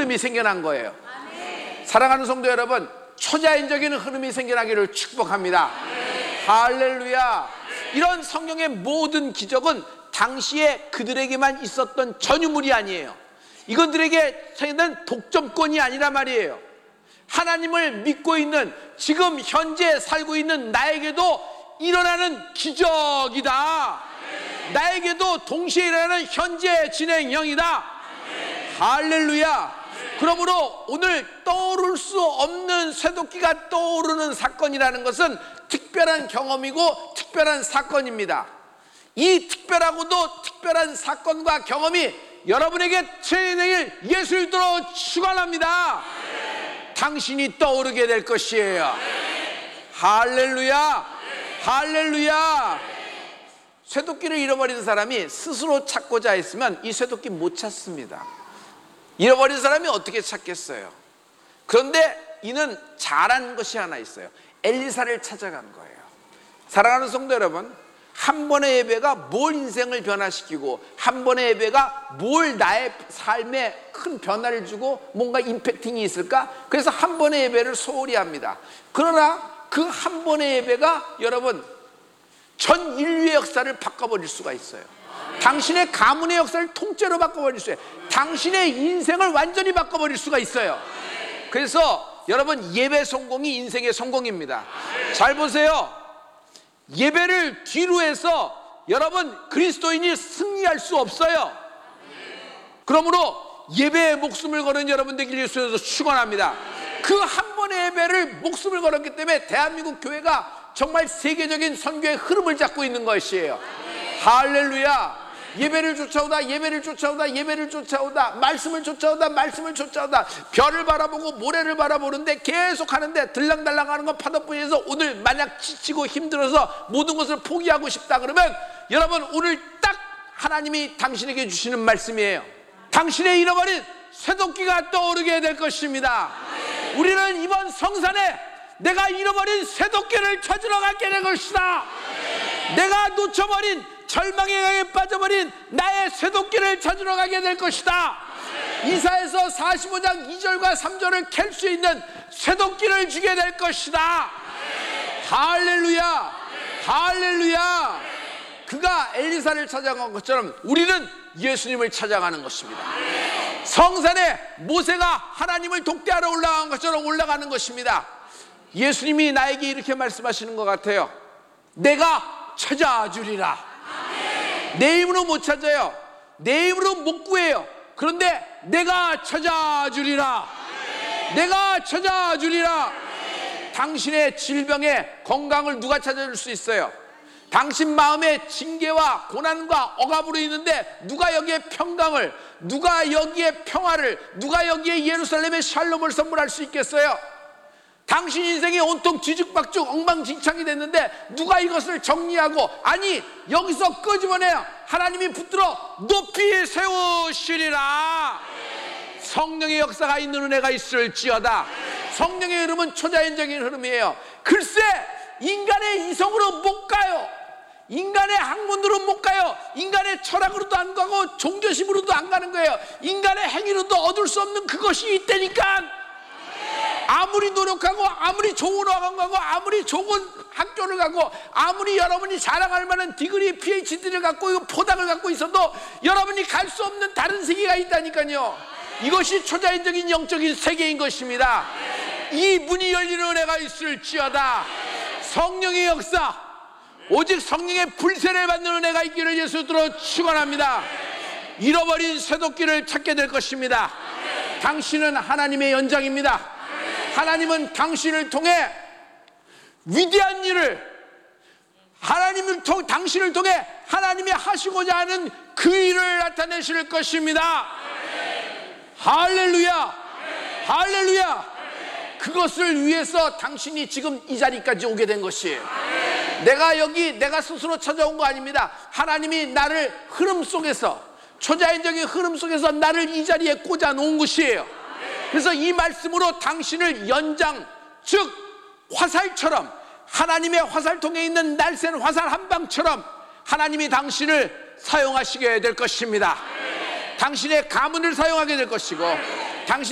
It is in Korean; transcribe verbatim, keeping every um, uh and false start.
흐름이 생겨난 거예요. 사랑하는 성도 여러분, 초자연적인 흐름이 생겨나기를 축복합니다. 할렐루야. 이런 성경의 모든 기적은 당시에 그들에게만 있었던 전유물이 아니에요. 이건들에게는 독점권이 아니라 말이에요. 하나님을 믿고 있는, 지금 현재 살고 있는 나에게도 일어나는 기적이다. 나에게도 동시에 일어나는 현재 진행형이다. 할렐루야. 그러므로 오늘 떠오를 수 없는 쇠도끼가 떠오르는 사건이라는 것은 특별한 경험이고 특별한 사건입니다. 이 특별하고도 특별한 사건과 경험이 여러분에게 진행일 예수를 들어 축원합니다. 당신이 떠오르게 될 것이에요. 할렐루야. 할렐루야. 쇠도끼를 잃어버린 사람이 스스로 찾고자 했으면 이 쇠도끼 못 찾습니다. 잃어버린 사람이 어떻게 찾겠어요? 그런데 이는 잘한 것이 하나 있어요. 엘리사를 찾아간 거예요. 사랑하는 성도 여러분, 한 번의 예배가 뭘 인생을 변화시키고, 한 번의 예배가 뭘 나의 삶에 큰 변화를 주고 뭔가 임팩팅이 있을까? 그래서 한 번의 예배를 소홀히 합니다. 그러나 그 한 번의 예배가 여러분 전 인류의 역사를 바꿔버릴 수가 있어요. 당신의 가문의 역사를 통째로 바꿔버릴 수 있어요. 당신의 인생을 완전히 바꿔버릴 수가 있어요. 그래서 여러분, 예배 성공이 인생의 성공입니다. 잘 보세요. 예배를 뒤로 해서 여러분 그리스도인이 승리할 수 없어요. 그러므로 예배에 목숨을 거는 여러분 되길 예수님께서 축원합니다. 그 한 번의 예배를 목숨을 걸었기 때문에 대한민국 교회가 정말 세계적인 선교의 흐름을 잡고 있는 것이에요. 할렐루야. 예배를 쫓아오다 예배를 쫓아오다 예배를 쫓아오다 말씀을 쫓아오다 말씀을 쫓아오다 별을 바라보고 모래를 바라보는데 계속 하는데 들락달락 하는 건 파도뿐에서 오늘 만약 지치고 힘들어서 모든 것을 포기하고 싶다 그러면 여러분, 오늘 딱 하나님이 당신에게 주시는 말씀이에요. 당신의 잃어버린 쇠도끼가 떠오르게 될 것입니다. 우리는 이번 성산에 내가 잃어버린 쇠도끼를 찾으러 가게 될 것이다. 내가 놓쳐버린, 절망의 강에 빠져버린 나의 쇠도끼를 찾으러 가게 될 것이다. 이사야서 사십오 장 이 절과 삼 절을 캘 수 있는 쇠도끼를 주게 될 것이다. 할렐루야. 할렐루야. 그가 엘리사를 찾아간 것처럼 우리는 예수님을 찾아가는 것입니다. 성산에 모세가 하나님을 독대하러 올라간 것처럼 올라가는 것입니다. 예수님이 나에게 이렇게 말씀하시는 것 같아요. 내가 찾아주리라. 내 힘으로 못 찾아요. 내 힘으로 못 구해요. 그런데 내가 찾아주리라. 내가 찾아주리라. 당신의 질병의 건강을 누가 찾아줄 수 있어요? 당신 마음에 징계와 고난과 억압으로 있는데 누가 여기에 평강을, 누가 여기에 평화를, 누가 여기에 예루살렘의 샬롬을 선물할 수 있겠어요? 당신 인생이 온통 뒤죽박죽 엉망진창이 됐는데 누가 이것을 정리하고, 아니 여기서 끄집어내요. 하나님이 붙들어 높이 세우시리라. 성령의 역사가 있는 은혜가 있을지어다. 성령의 흐름은 초자연적인 흐름이에요. 글쎄, 인간의 이성으로 못 가요. 인간의 학문으로 못 가요. 인간의 철학으로도 안 가고 종교심으로도 안 가는 거예요. 인간의 행위로도 얻을 수 없는 그것이 있다니까. 아무리 노력하고 아무리 좋은 학원 가고 아무리 좋은 학교를 가고 아무리 여러분이 자랑할 만한 디그리 피에이치디를 갖고 있고 포닥을 갖고 있어도 여러분이 갈 수 없는 다른 세계가 있다니까요. 이것이 초자연적인 영적인 세계인 것입니다. 이 문이 열리는 은혜가 있을지어다. 성령의 역사, 오직 성령의 불세를 받는 은혜가 있기를 예수로 축원합니다. 잃어버린 쇠도끼를 찾게 될 것입니다. 당신은 하나님의 연장입니다. 하나님은 당신을 통해 위대한 일을, 하나님을 통, 당신을 통해 하나님이 하시고자 하는 그 일을 나타내실 것입니다. 할렐루야. 할렐루야. 그것을 위해서 당신이 지금 이 자리까지 오게 된 것이에요. 내가 여기 내가 스스로 찾아온 거 아닙니다. 하나님이 나를 흐름 속에서, 초자연적인 흐름 속에서 나를 이 자리에 꽂아 놓은 것이에요. 그래서 이 말씀으로 당신을 연장, 즉 화살처럼, 하나님의 화살통에 있는 날쌘 화살 한 방처럼 하나님이 당신을 사용하시게 될 것입니다. 당신의 가문을 사용하게 될 것이고, 당신